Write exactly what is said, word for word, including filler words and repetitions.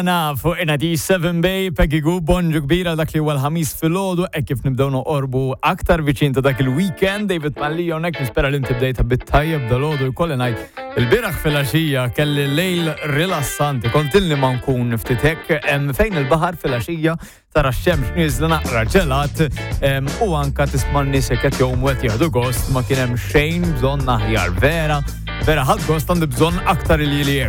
Na fuq inadi seven Bay, Peggy Goo, bonġu kbira dak li huwa l-ħamis fil-ħodu, e kif nibdew noqorbu aktar viċin ta' dak il-weekend, David Malli hawnhekk nispera li inti bdejta bit-tajjeb dal-ħodu jkolli ngħid il-bieraħ fil-għaxija kelli lejl rilassanti, kontilni ma nkun ftit hekk fejn il-baħar fil-għaxija tara x-xemx nieżla naqra ġelat u anka tisma' n-nies qed jgħumu qed jieħdu gost ma kien hemm xejn bżonn aħjar vera. Vera ħadd gost għandi bżonn aktar li li